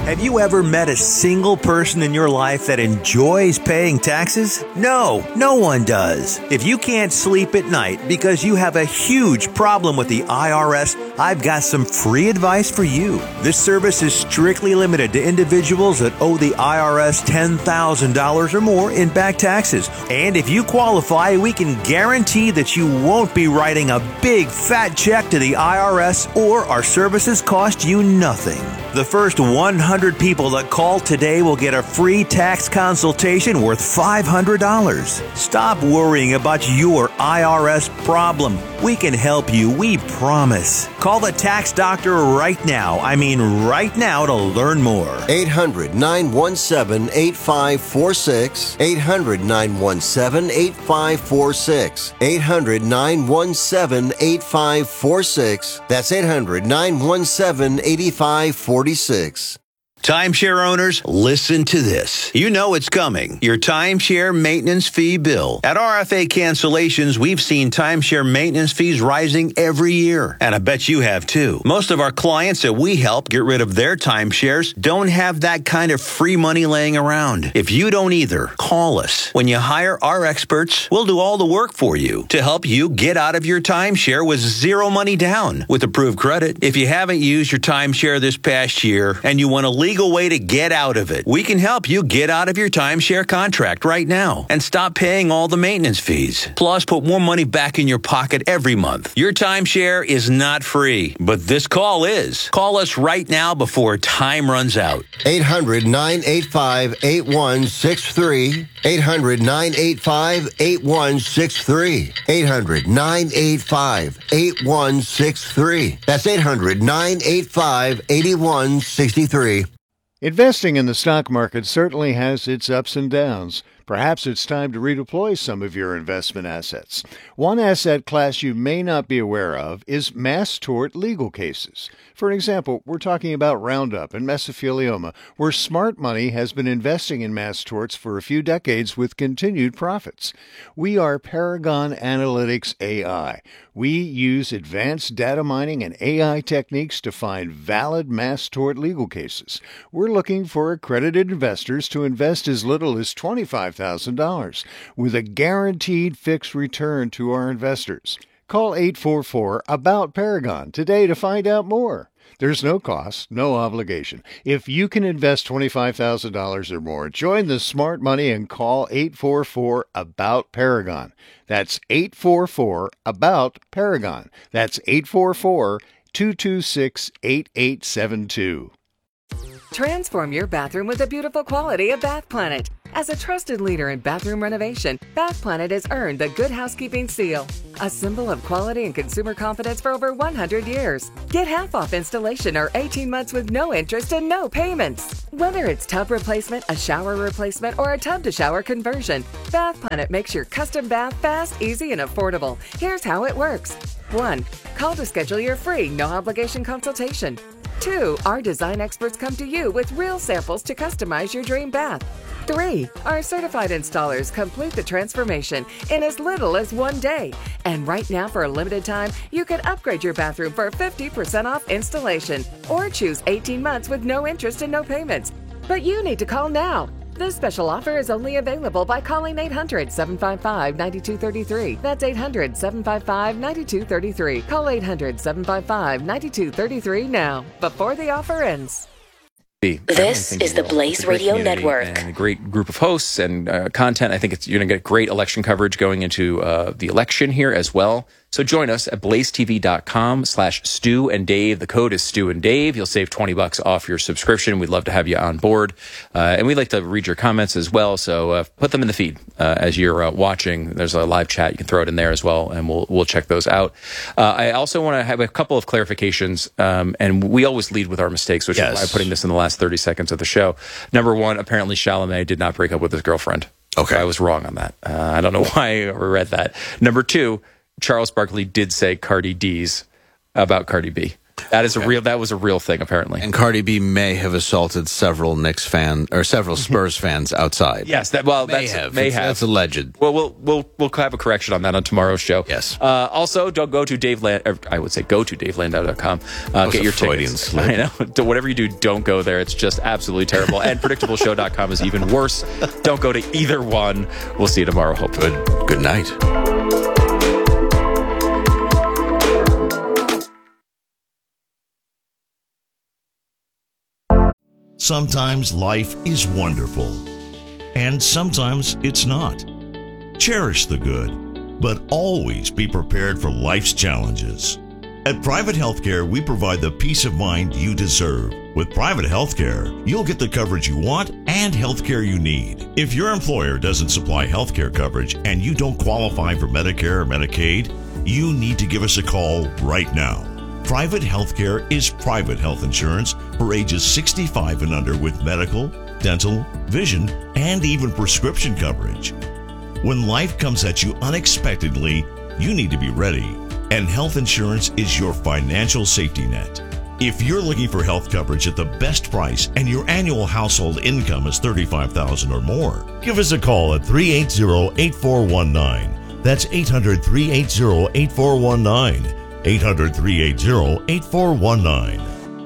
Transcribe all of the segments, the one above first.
Have you ever met a single person in your life that enjoys paying taxes? No, no one does. If you can't sleep at night because you have a huge problem with the IRS, I've got some free advice for you. This service is strictly limited to individuals that owe the IRS $10,000 or more in back taxes. And if you qualify, we can guarantee that you won't be writing a big fat check to the IRS, or our services cost you nothing. The first 100 people that call today will get a free tax consultation worth $500. Stop worrying about your IRS problem. We can help you, we promise. Call the tax doctor right now. I mean right now to learn more. 800-917-8546. 800-917-8546. 800-917-8546. That's 800-917-8546. Timeshare owners, listen to this. You know it's coming. Your timeshare maintenance fee bill. At RFA Cancellations, we've seen timeshare maintenance fees rising every year. And I bet you have too. Most of our clients that we help get rid of their timeshares don't have that kind of free money laying around. If you don't either, call us. When you hire our experts, we'll do all the work for you to help you get out of your timeshare with zero money down with approved credit. If you haven't used your timeshare this past year and you want a legal way to get out of it, we can help you get out of your timeshare contract right now and stop paying all the maintenance fees. Plus, put more money back in your pocket every month. Your timeshare is not free, but this call is. Call us right now before time runs out. 800-985-8163. 800-985-8163. 800-985-8163. That's 800-985-8163. Investing in the stock market certainly has its ups and downs. Perhaps it's time to redeploy some of your investment assets. One asset class you may not be aware of is mass tort legal cases. For example, we're talking about Roundup and mesothelioma, where smart money has been investing in mass torts for a few decades with continued profits. We are Paragon Analytics AI. We use advanced data mining and AI techniques to find valid mass tort legal cases. We're looking for accredited investors to invest as little as $25,000 with a guaranteed fixed return to our investors. Call 844-ABOUT-PARAGON today to find out more. There's no cost, no obligation. If you can invest $25,000 or more, join the smart money and call 844-ABOUT-PARAGON. That's 844-ABOUT-PARAGON. That's 844-226-8872. Transform your bathroom with the beautiful quality of Bath Planet. As a trusted leader in bathroom renovation, Bath Planet has earned the Good Housekeeping seal, a symbol of quality and consumer confidence for over 100 years. Get half off installation or 18 months with no interest and no payments. Whether it's tub replacement, a shower replacement, or a tub-to-shower conversion, Bath Planet makes your custom bath fast, easy, and affordable. Here's how it works. 1. Call to schedule your free, no-obligation consultation. 2. Our design experts come to you with real samples to customize your dream bath. 3. Our certified installers complete the transformation in as little as 1 day. And right now, for a limited time, you can upgrade your bathroom for 50% off installation or choose 18 months with no interest and no payments. But you need to call now. This special offer is only available by calling 800-755-9233. That's 800-755-9233. Call 800-755-9233 now, before the offer ends. This is the Blaze Radio Network. And a great group of hosts and content. I think you're going to get great election coverage going into the election here as well. So join us at blazetv.com/Stu and Dave. The code is Stu and Dave. You'll save $20 off your subscription. We'd love to have you on board. And we'd like to read your comments as well. So put them in the feed as you're watching. There's a live chat. You can throw it in there as well, and we'll check those out. I also want to have a couple of clarifications. And we always lead with our mistakes, which is why I'm putting this in the last 30 seconds of the show. Number one, apparently Chalamet did not break up with his girlfriend. Okay. I was wrong on that. I don't know why I read that. Number two, Charles Barkley did say Cardi D's about Cardi B. That was a real thing, apparently. And Cardi B may have assaulted several Knicks fans or several Spurs fans outside. Yes, may have. That's alleged. Well, we'll have a correction on that on tomorrow's show. Yes. Also, don't go to I would say go to DaveLandau.com. Get your tickets. I know. Whatever you do, don't go there. It's just absolutely terrible. And PredictableShow.com is even worse. Don't go to either one. We'll see you tomorrow. Hope good night. Sometimes life is wonderful, and sometimes it's not. Cherish the good, but always be prepared for life's challenges. At Private Healthcare, we provide the peace of mind you deserve. With Private Healthcare, you'll get the coverage you want and healthcare you need. If your employer doesn't supply healthcare coverage and you don't qualify for Medicare or Medicaid, you need to give us a call right now. Private Healthcare is private health insurance for ages 65 and under with medical, dental, vision, and even prescription coverage. When life comes at you unexpectedly, you need to be ready, and health insurance is your financial safety net. If you're looking for health coverage at the best price and your annual household income is $35,000 or more, give us a call at 380-8419. That's 800-380-8419. 800-380-8419.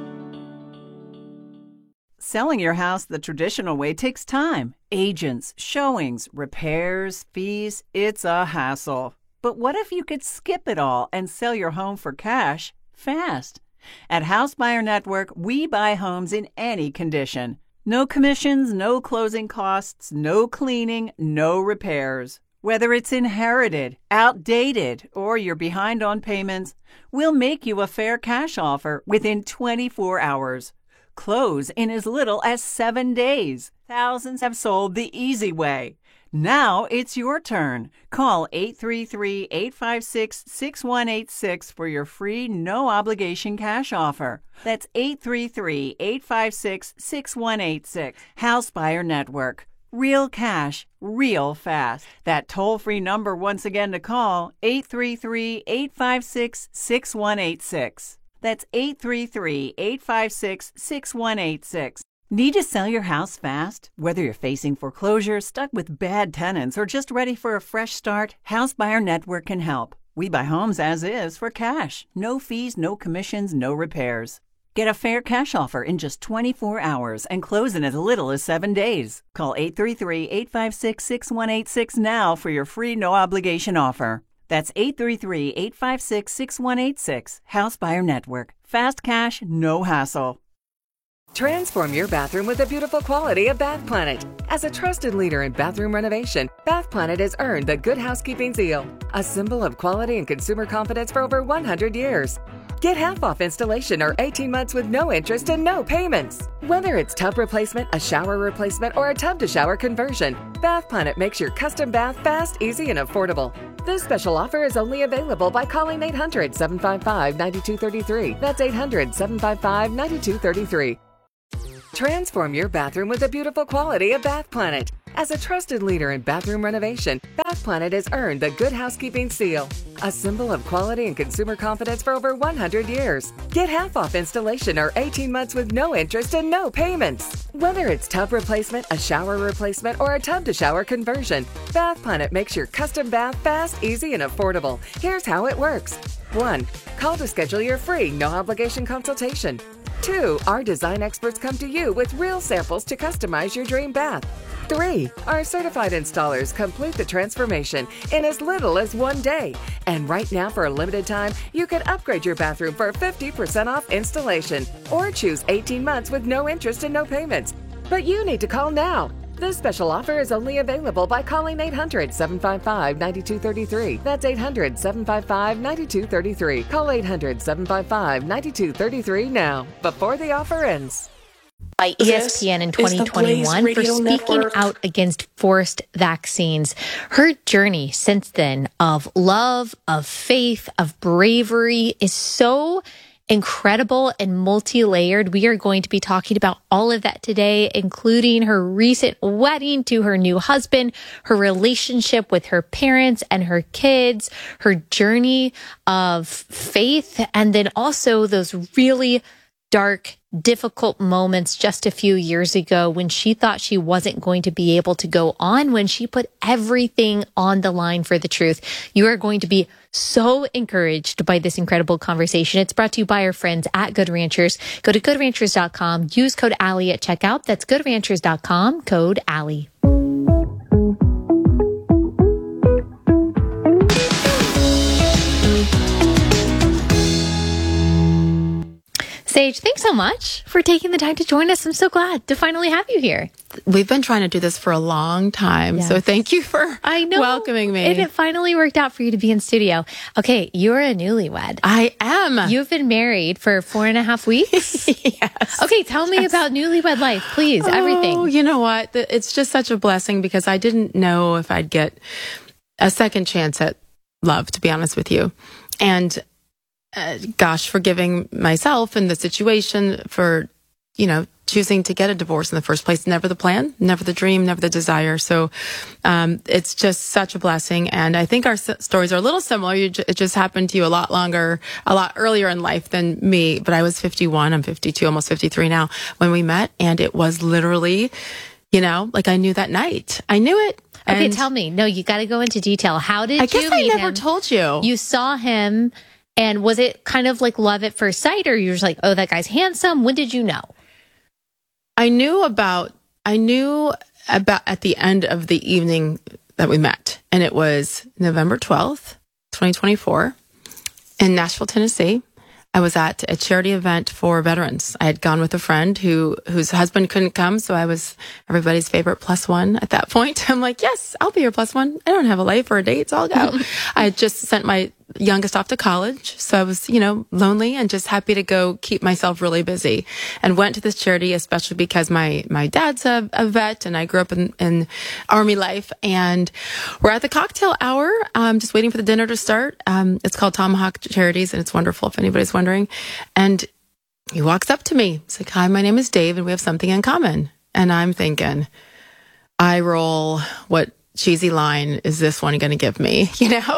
Selling your house the traditional way takes time. Agents, showings, repairs, fees, it's a hassle. But what if you could skip it all and sell your home for cash fast? At House Buyer Network, we buy homes in any condition. No commissions, no closing costs, no cleaning, no repairs. Whether it's inherited, outdated, or you're behind on payments, we'll make you a fair cash offer within 24 hours. Close in as little as 7 days. Thousands have sold the easy way. Now it's your turn. Call 833-856-6186 for your free, no-obligation cash offer. That's 833-856-6186. House Buyer Network. Real cash, real fast. That toll-free number once again to call, 833-856-6186. That's 833-856-6186. Need to sell your house fast? Whether you're facing foreclosure, stuck with bad tenants, or just ready for a fresh start, House Buyer Network can help. We buy homes as is for cash. No fees, no commissions, no repairs. Get a fair cash offer in just 24 hours and close in as little as 7 days. Call 833-856-6186 now for your free no-obligation offer. That's 833-856-6186. House Buyer Network. Fast cash, no hassle. Transform your bathroom with the beautiful quality of Bath Planet. As a trusted leader in bathroom renovation, Bath Planet has earned the Good Housekeeping seal, a symbol of quality and consumer confidence for over 100 years. Get half off installation or 18 months with no interest and no payments. Whether it's tub replacement, a shower replacement, or a tub-to-shower conversion, Bath Planet makes your custom bath fast, easy, and affordable. This special offer is only available by calling 800-755-9233. That's 800-755-9233. Transform your bathroom with the beautiful quality of Bath Planet. As a trusted leader in bathroom renovation, Bath Planet has earned the Good Housekeeping seal, a symbol of quality and consumer confidence for over 100 years. Get half off installation or 18 months with no interest and no payments. Whether it's tub replacement, a shower replacement, or a tub-to-shower conversion, Bath Planet makes your custom bath fast, easy, and affordable. Here's how it works. 1. Call to schedule your free, no-obligation consultation. 2. Our design experts come to you with real samples to customize your dream bath. 3. Our certified installers complete the transformation in as little as 1 day. And right now, for a limited time, you can upgrade your bathroom for 50% off installation or choose 18 months with no interest and no payments. But you need to call now. This special offer is only available by calling 800-755-9233. That's 800-755-9233. Call 800-755-9233 now, before the offer ends. By ESPN in 2021 for speaking out against forced vaccines. Her journey since then of love, of faith, of bravery is so incredible and multi-layered. We are going to be talking about all of that today, including her recent wedding to her new husband, her relationship with her parents and her kids, her journey of faith, and then also those really dark, difficult moments just a few years ago when she thought she wasn't going to be able to go on, when she put everything on the line for the truth. You are going to be so encouraged by this incredible conversation. It's brought to you by our friends at Good Ranchers. Go to goodranchers.com. Use code Allie at checkout. That's goodranchers.com, code Allie. Sage, thanks so much for taking the time to join us. I'm so glad to finally have you here. We've been trying to do this for a long time, so thank you for welcoming me. And it finally worked out for you to be in studio. Okay, you're a newlywed. I am. You've been married for 4.5 weeks? Yes. Okay, tell me about newlywed life, please, everything. Oh, you know what? It's just such a blessing because I didn't know if I'd get a second chance at love, to be honest with you. And gosh, forgiving myself and the situation for, choosing to get a divorce in the first place. Never the plan, never the dream, never the desire. So it's just such a blessing. And I think our stories are a little similar. It just happened to you a lot earlier in life than me. But I was 51, I'm 52, almost 53 now when we met. And it was literally, like I knew that night. I knew it. Okay, tell me. No, you got to go into detail. How did you meet him? I guess I never told you. You saw him. And was it kind of like love at first sight, or you were just like, oh, that guy's handsome? When did you know? I knew about at the end of the evening that we met. And it was November 12th, 2024 in Nashville, Tennessee. I was at a charity event for veterans. I had gone with a friend whose husband couldn't come, so I was everybody's favorite plus one at that point. I'm like, yes, I'll be your plus one. I don't have a life or a date, so I'll go. I had just sent my youngest off to college, so I was, lonely and just happy to go keep myself really busy. And went to this charity, especially because my dad's a vet, and I grew up in Army life. And we're at the cocktail hour, just waiting for the dinner to start. It's called Tomahawk Charities, and it's wonderful if anybody's wondering. And he walks up to me. He's like, "Hi, my name is Dave, and we have something in common." And I'm thinking, I roll, what cheesy line is this one going to give me,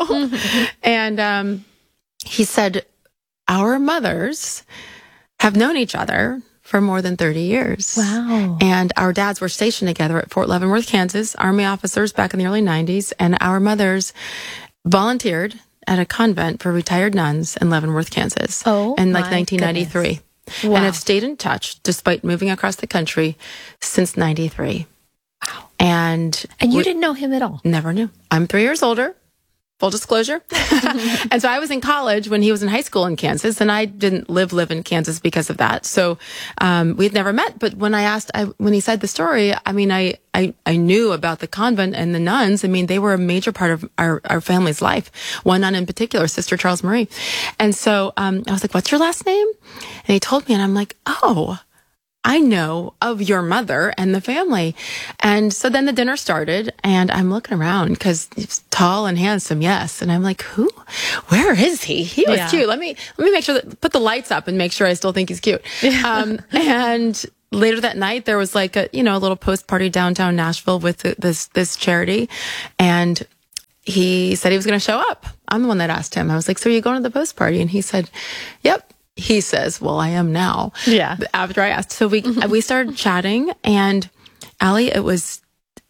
And he said, our mothers have known each other for more than 30 years. Wow. And our dads were stationed together at Fort Leavenworth, Kansas, Army officers back in the early 90s. And our mothers volunteered at a convent for retired nuns in Leavenworth, Kansas in 1993. Wow. And have stayed in touch despite moving across the country since 93. Wow. And you didn't know him at all? Never knew. I'm 3 years older, full disclosure. And so I was in college when he was in high school in Kansas, and I didn't live in Kansas because of that. So we had never met. But when when he said the story, I knew about the convent and the nuns. They were a major part of our family's life. One nun in particular, Sister Charles Marie. And so I was like, "What's your last name?" And he told me, and I'm like, "Oh, I know of your mother and the family." And so then the dinner started, and I'm looking around because he's tall and handsome, yes. And I'm like, who? Where is he? He was cute. Let me make sure put the lights up and make sure I still think he's cute. And later that night, there was like a little post party downtown Nashville with this charity, and he said he was going to show up. I'm the one that asked him. I was like, "So are you going to the post party?" And he said, "Yep." He says, "Well, I am now." Yeah. After I asked. So we started chatting, and Allie, it was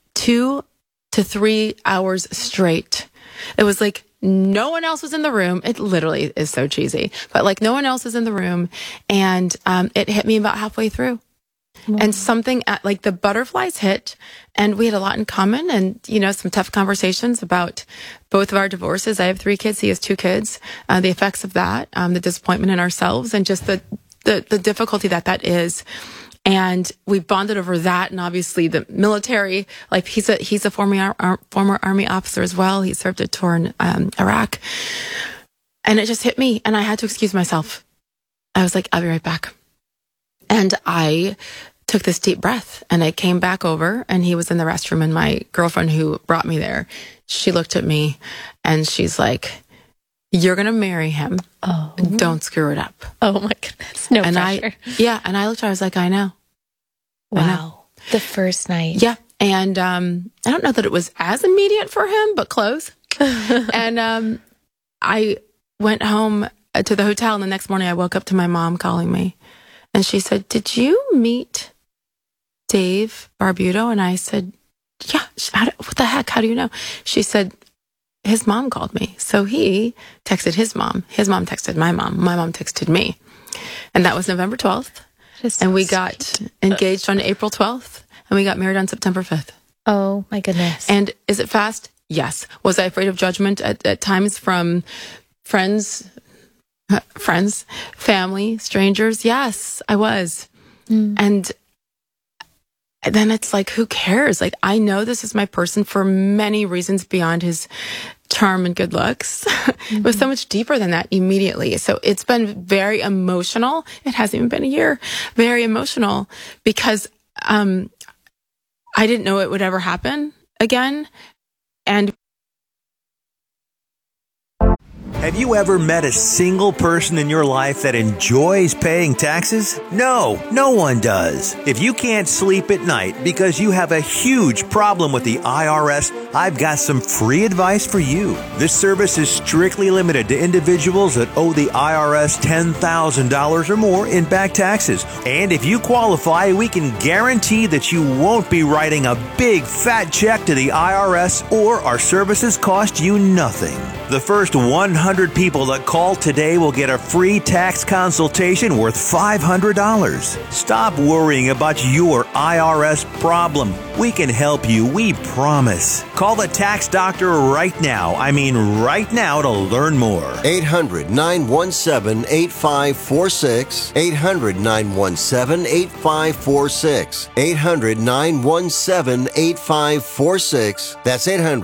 2 to 3 hours straight. It was like no one else was in the room. It literally is so cheesy, but like no one else is in the room. And it hit me about halfway through. And something like the butterflies hit, and we had a lot in common, and some tough conversations about both of our divorces. I have 3 kids, he has 2 kids, the effects of that, the disappointment in ourselves, and just the difficulty that is. And we bonded over that, and obviously the military. Like he's a former Army officer as well. He served a tour in Iraq, and it just hit me, and I had to excuse myself. I was like, "I'll be right back." And I took this deep breath, and I came back over, and he was in the restroom, and my girlfriend who brought me there, she looked at me and she's like, You're going to marry him. Oh. Don't screw it up. Oh my goodness. No and pressure. And I looked at her, I was like, I know. Wow. The first night. Yeah. And I don't know that it was as immediate for him, but close. And I went home to the hotel, and the next morning I woke up to my mom calling me. And she said, "Did you meet Dave Barbuto?" And I said, "Yeah." What the heck? How do you know? She said, "His mom called me." So he texted his mom. His mom texted my mom. My mom texted me. And that was November 12th. And we got engaged on April 12th. And we got married on September 5th. Oh, my goodness. And is it fast? Yes. Was I afraid of judgment at times from friends, family, strangers? Yes, I was. And then it's like, who cares? Like, I know this is my person for many reasons beyond his charm and good looks. It was so much deeper than that immediately. So it's been very emotional. It hasn't even been a year. Very emotional because I didn't know it would ever happen again. And Have you ever met a single person in your life that enjoys paying taxes? No, no one does. If you can't sleep at night because you have a huge problem with the IRS, I've got some free advice for you. This service is strictly limited to individuals that owe the IRS $10,000 or more in back taxes. And if you qualify, we can guarantee that you won't be writing a big fat check to the IRS, or our services cost you nothing. The first 100 people that call today will get a free tax consultation worth $500. Stop worrying about your IRS problem. We can help you, we promise. Call the tax doctor right now. I mean right now to learn more. 800-917-8546. 800-917-8546. 800-917-8546. That's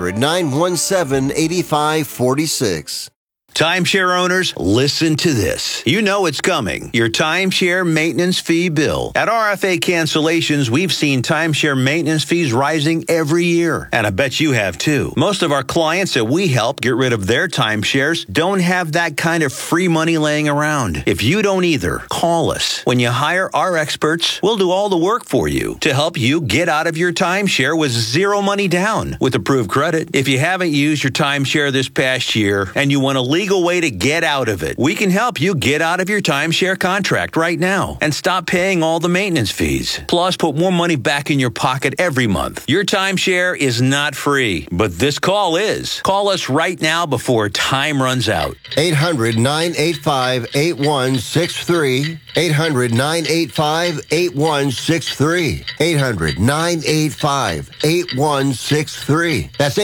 800-917-8546. Timeshare owners, listen to this. You know it's coming. Your timeshare maintenance fee bill. At RFA Cancellations, we've seen timeshare maintenance fees rising every year. And I bet you have too. Most of our clients that we help get rid of their timeshares don't have that kind of free money laying around. If you don't either, call us. When you hire our experts, we'll do all the work for you to help you get out of your timeshare with zero money down with approved credit. If you haven't used your timeshare this past year and you want to legal way to get out of it, we can help you get out of your timeshare contract right now and stop paying all the maintenance fees. Plus, put more money back in your pocket every month. Your timeshare is not free, but this call is. Call us right now before time runs out. 800-985-8163. 800-985-8163. 800-985-8163. That's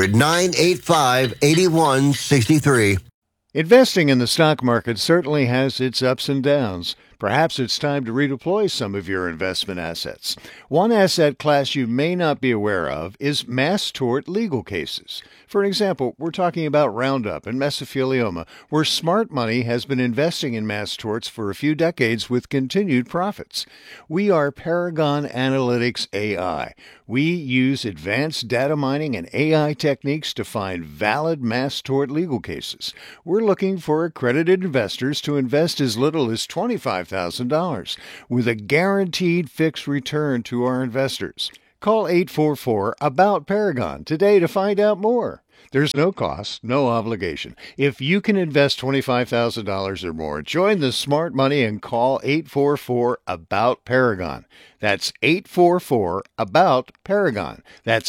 800-985-8163. Investing in the stock market certainly has its ups and downs. Perhaps it's time to redeploy some of your investment assets. One asset class you may not be aware of is mass tort legal cases. For example, we're talking about Roundup and mesothelioma, where smart money has been investing in mass torts for a few decades with continued profits. We are Paragon Analytics AI. We use advanced data mining and AI techniques to find valid mass tort legal cases. We're looking for accredited investors to invest as little as $25,000 with a guaranteed fixed return to our investors. Call 844-ABOUT-PARAGON today to find out more. There's no cost, no obligation. If you can invest $25,000 or more, join the smart money and call 844-ABOUT-PARAGON. That's 844-ABOUT-PARAGON. That's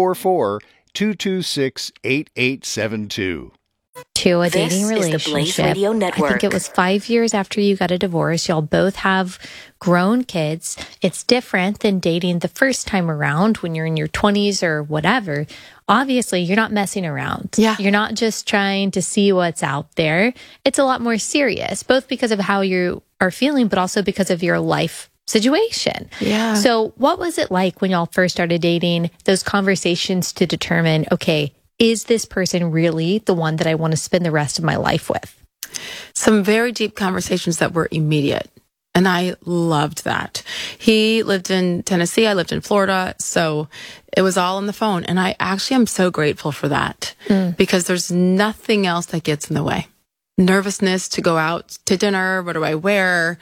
844-226-8872. To a dating relationship. I think it was 5 years after you got a divorce. Y'all both have grown kids. It's different than dating the first time around when you're in your 20s or whatever. Obviously, you're not messing around. Yeah. You're not just trying to see what's out there. It's a lot more serious, both because of how you are feeling, but also because of your life situation. Yeah. So what was it like when y'all first started dating, those conversations to determine, okay, is this person really the one that I want to spend the rest of my life with? Some very deep conversations that were immediate. And I loved that. He lived in Tennessee. I lived in Florida. So it was all on the phone. And I actually am so grateful for that because there's nothing else that gets in the way. Nervousness to go out to dinner. What do I wear?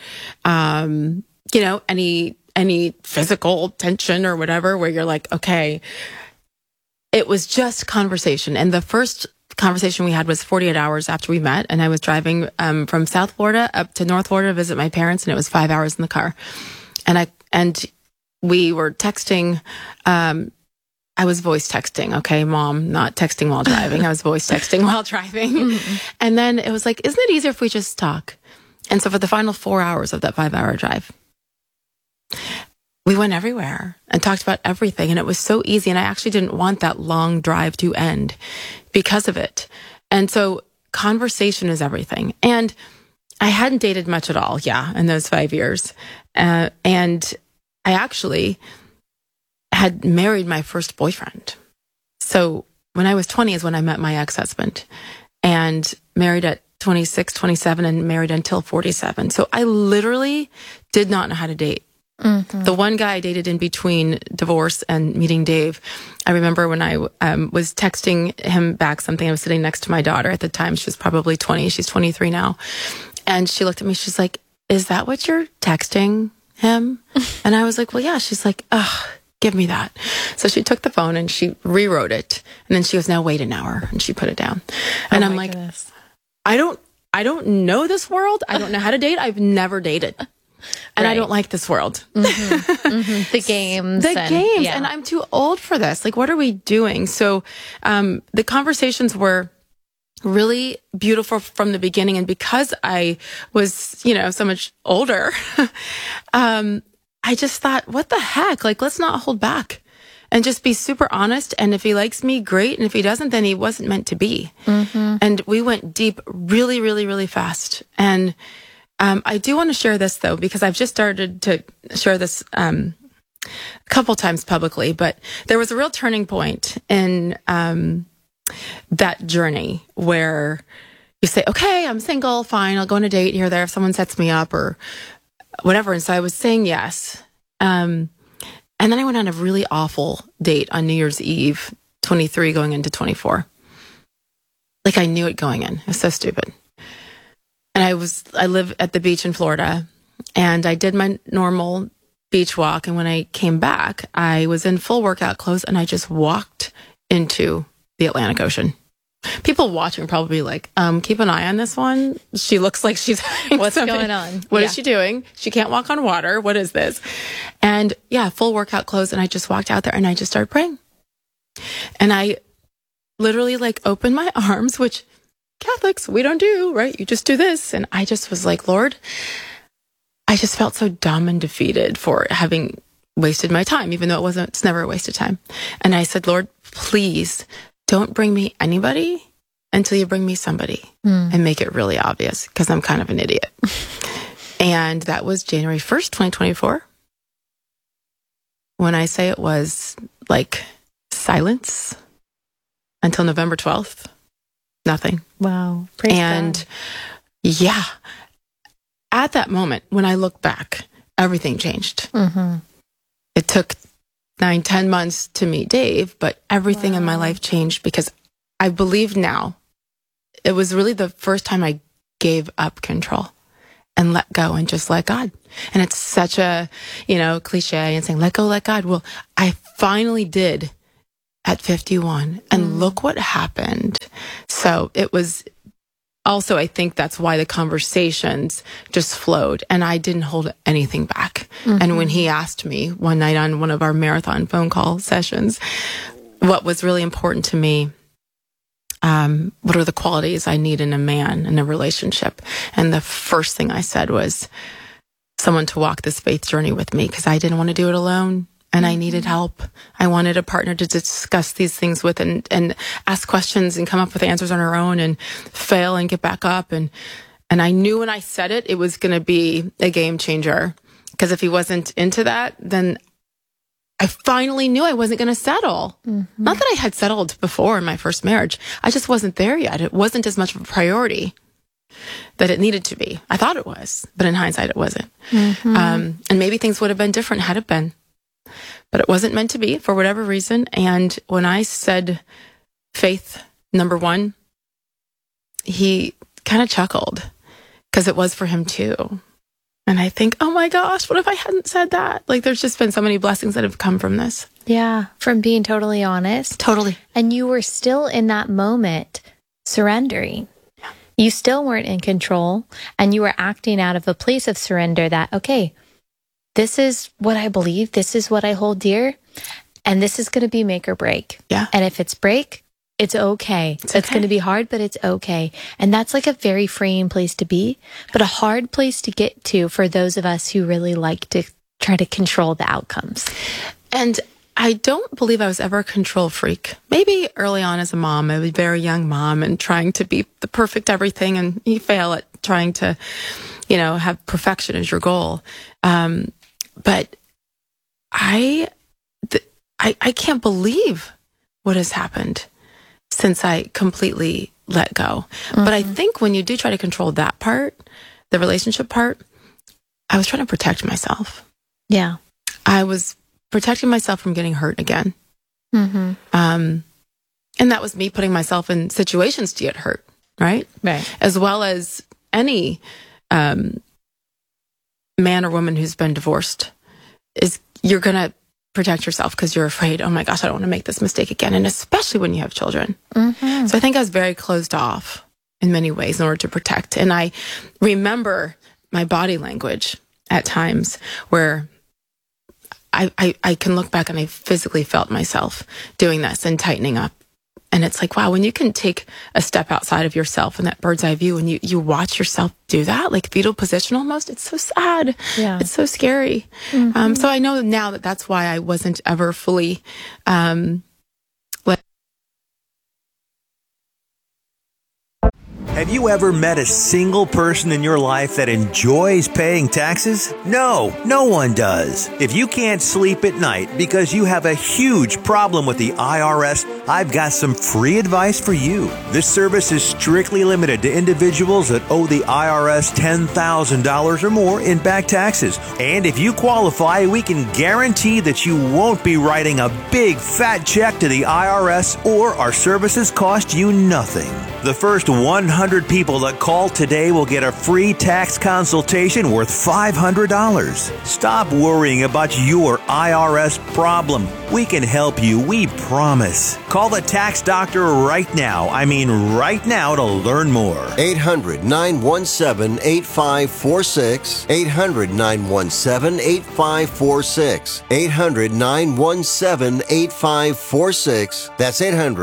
Any physical tension or whatever where you're like, okay, it was just conversation. And the first conversation we had was 48 hours after we met. And I was driving from South Florida up to North Florida to visit my parents. And it was 5 hours in the car. And we were texting. I was voice texting. Okay, Mom, not texting while driving. I was voice texting while driving. And then it was like, isn't it easier if we just talk? And so for the final 4 hours of that 5-hour drive, we went everywhere and talked about everything. And it was so easy. And I actually didn't want that long drive to end because of it. And so conversation is everything. And I hadn't dated much at all, in those 5 years. And I actually had married my first boyfriend. So when I was 20 is when I met my ex-husband, and married at 26, 27, and married until 47. So I literally did not know how to date. The one guy I dated in between divorce and meeting Dave, I remember when I was texting him back something, I was sitting next to my daughter at the time. She was probably 20. She's 23 now. And she looked at me. She's like, is that what you're texting him? And I was like, well, yeah. She's like, ugh, give me that. So she took the phone and she rewrote it. And then she goes, now wait an hour. And she put it down. And I'm like, goodness. I don't know this world. I don't know how to date. I've never dated. And I don't like this world. The games. And I'm too old for this. Like, what are we doing? So the conversations were really beautiful from the beginning. And because I was, so much older, I just thought, what the heck? Like, let's not hold back and just be super honest. And if he likes me, great. And if he doesn't, then he wasn't meant to be. And we went deep really, really, really fast. And I do want to share this, though, because I've just started to share this a couple times publicly, but there was a real turning point in that journey where you say, okay, I'm single, fine, I'll go on a date here or there if someone sets me up or whatever. And so I was saying yes. And then I went on a really awful date on New Year's Eve, 23 going into 24. Like I knew it going in. It was so stupid. And I live at the beach in Florida, and I did my normal beach walk. And when I came back, I was in full workout clothes, and I just walked into the Atlantic Ocean. People watching probably like, keep an eye on this one. She looks like she's what's going on? What is she doing? She can't walk on water. What is this? And full workout clothes. And I just walked out there and I just started praying. And I literally opened my arms, which Catholics, we don't do, right? You just do this. And I just was like, Lord, I just felt so dumb and defeated for having wasted my time, even though it's never a waste of time. And I said, Lord, please don't bring me anybody until you bring me somebody and make it really obvious, because I'm kind of an idiot. And that was January 1st, 2024. When I say it was like silence until November 12th. Nothing. Wow. Praise God. At that moment, when I look back, everything changed. It took 9-10 months to meet Dave, but everything in my life changed because I believe now it was really the first time I gave up control and let go and just let God. And it's such a, cliche and saying, let go, let God. Well, I finally did at 51, and look what happened. So it was also, I think that's why the conversations just flowed and I didn't hold anything back. And when he asked me one night on one of our marathon phone call sessions, what was really important to me, what are the qualities I need in a man in a relationship? And the first thing I said was someone to walk this faith journey with me, because I didn't want to do it alone. And I needed help. I wanted a partner to discuss these things with and ask questions and come up with answers on our own and fail and get back up. And I knew when I said it, it was going to be a game changer. Because if he wasn't into that, then I finally knew I wasn't going to settle. Not that I had settled before in my first marriage. I just wasn't there yet. It wasn't as much of a priority. that it needed to be. I thought it was, but in hindsight, it wasn't. And maybe things would have been different had it been. But it wasn't meant to be for whatever reason. And when I said faith, number one, he kind of chuckled because it was for him too. And I think, oh my gosh, what if I hadn't said that? Like, there's just been so many blessings that have come from this. Yeah, from being totally honest. Totally. And you were still in that moment surrendering. Yeah. You still weren't in control, and you were acting out of a place of surrender that, okay, this is what I believe, this is what I hold dear, and this is going to be make or break. Yeah. And if it's break, it's okay. It's going to be hard, but it's okay. And that's like a very freeing place to be, but a hard place to get to for those of us who really like to try to control the outcomes. And I don't believe I was ever a control freak. Maybe early on as a mom, I was a very young mom and trying to be the perfect everything, and you fail at trying to, have perfection as your goal. But I can't believe what has happened since I completely let go. But I think when you do try to control that part, the relationship part, I was trying to protect myself. Yeah. I was protecting myself from getting hurt again. And that was me putting myself in situations to get hurt, right? Right. As well as any man or woman who's been divorced, is you're going to protect yourself because you're afraid, oh my gosh, I don't want to make this mistake again. And especially when you have children. So I think I was very closed off in many ways in order to protect. And I remember my body language at times where I can look back and I physically felt myself doing this and tightening up. And it's like, wow, when you can take a step outside of yourself and that bird's eye view and you watch yourself do that, like fetal position almost, it's so sad. Yeah. It's so scary. So I know now that that's why I wasn't ever fully Have you ever met a single person in your life that enjoys paying taxes? No, no one does. If you can't sleep at night because you have a huge problem with the IRS, I've got some free advice for you. This service is strictly limited to individuals that owe the IRS $10,000 or more in back taxes. And if you qualify, we can guarantee that you won't be writing a big fat check to the IRS, or our services cost you nothing. The first 100 people that call today will get a free tax consultation worth $500. Stop worrying about your IRS problem. We can help you, we promise. Call the tax doctor right now. I mean right now to learn more. 800-917-8546. 800-917-8546. 800-917-8546. That's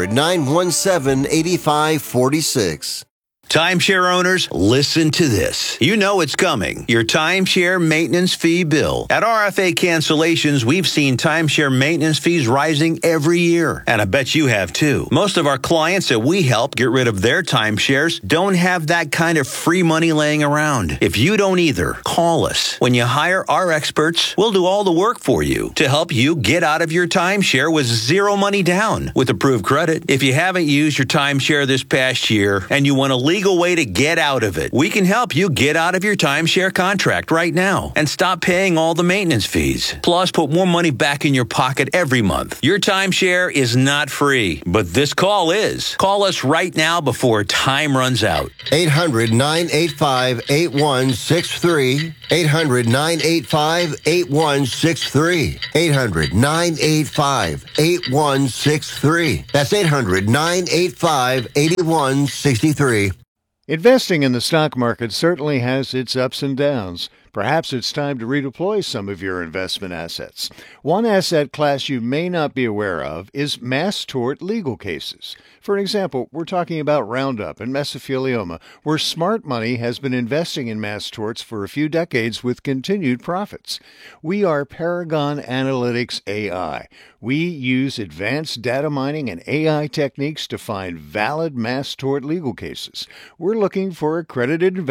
800-917-8546. Timeshare owners, listen to this. You know it's coming. Your timeshare maintenance fee bill. At RFA Cancellations, we've seen timeshare maintenance fees rising every year. And I bet you have too. Most of our clients that we help get rid of their timeshares don't have that kind of free money laying around. If you don't either, call us. When you hire our experts, we'll do all the work for you to help you get out of your timeshare with zero money down with approved credit. If you haven't used your timeshare this past year and you want a legal way to get out of it, we can help you get out of your timeshare contract right now and stop paying all the maintenance fees. Plus, put more money back in your pocket every month. Your timeshare is not free, but this call is. Call us right now before time runs out. 800-985-8163. 800-985-8163. 800-985-8163. That's 800-985-8163. Investing in the stock market certainly has its ups and downs. Perhaps it's time to redeploy some of your investment assets. One asset class you may not be aware of is mass tort legal cases. For an example, we're talking about Roundup and mesothelioma, where smart money has been investing in mass torts for a few decades with continued profits. We are Paragon Analytics AI. We use advanced data mining and AI techniques to find valid mass tort legal cases. We're looking for accredited investors